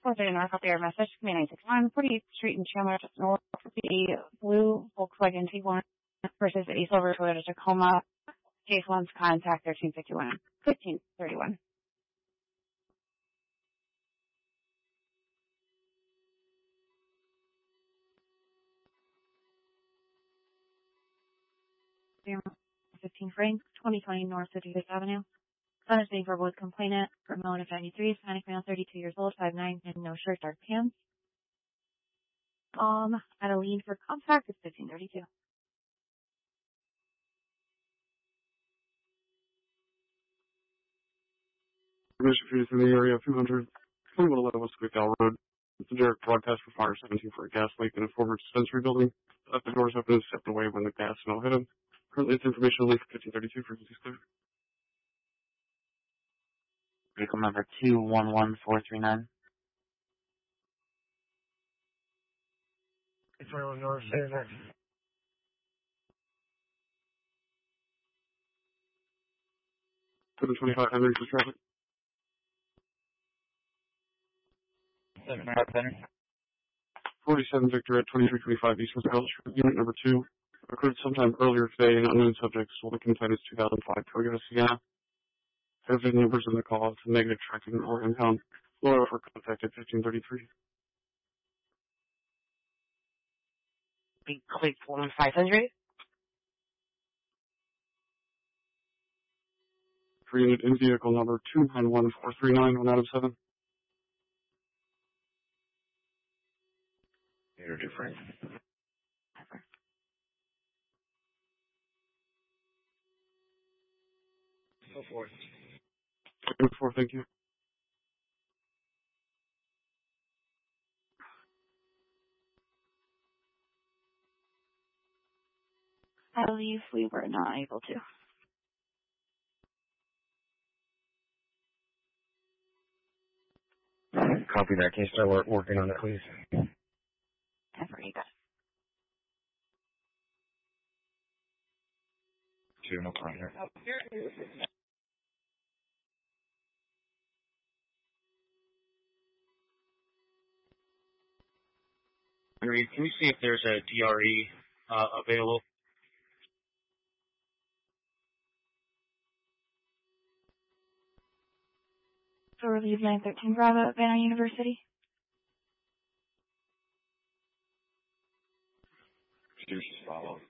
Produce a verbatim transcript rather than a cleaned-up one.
four thirty North Air message, Command nine six one, forty-eighth Street in Chandler, North, a blue Volkswagen Tiguan versus a silver Toyota Tacoma. Case one's contact thirteen fifty-one, fifteen thirty-one. fifteen Frank, twenty twenty North fifty-fifth Avenue. Son is being verbal with complainant, Ramon of ninety-three, Hispanic male, thirty-two years old, five nine, and no shirt, dark pants. Um, at a lead for contact is fifteen thirty-two. Permission for use in the area of two hundred, twenty-one eleven West Quickdale Road. It's a direct broadcast for fire seventeen for a gas leak in a former dispensary building. Left the doors open and stepped away when the gas smell hit him. Currently, it's information leak fifteen thirty-two for fifty clear. Vehicle number two one one four three nine. It's twenty-one North, say that. seven twenty-five Henry for traffic. seven twenty-five Henry. forty-seven Victor at twenty-three twenty-five East West College. Unit number two. Occurred sometime earlier today. An unknown subject sold a Kentucky two thousand five Toyota Sienna. Has the numbers in the call. It's negative tracking or impound. Lower for contact at fifteen thirty-three. Big click one five hundred. For unit in vehicle number two nine one four three nine, one out of seven. You're different. Go forth. Go for thank you. I believe we were not able to. Copy that. Can you start work, working on it, please? Never you got Two, no problem here. Henry, can we see if there's a D R E uh, available? So relieve nine thirteen Bravo at Banner University. Choose follow.